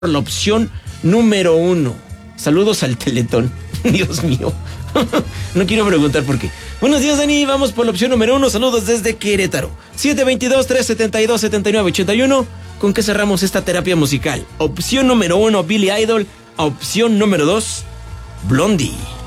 la opción número 1. Saludos al Teletón. Dios mío. No quiero preguntar por qué. Buenos días, Dani. Vamos por la opción número 1. Saludos desde Querétaro. 722-372-7981. ¿Con qué cerramos esta terapia musical? Opción número 1, Billy Idol. Opción número 2, Blondie.